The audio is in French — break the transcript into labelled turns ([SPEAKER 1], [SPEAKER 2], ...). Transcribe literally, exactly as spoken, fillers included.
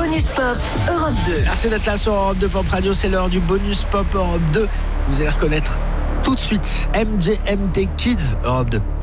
[SPEAKER 1] Bonus Pop Europe deux.
[SPEAKER 2] Merci d'être là sur Europe deux Pop Radio. C'est l'heure du Bonus Pop Europe deux. Vous allez reconnaître tout de suite M G M T Kids Europe deux.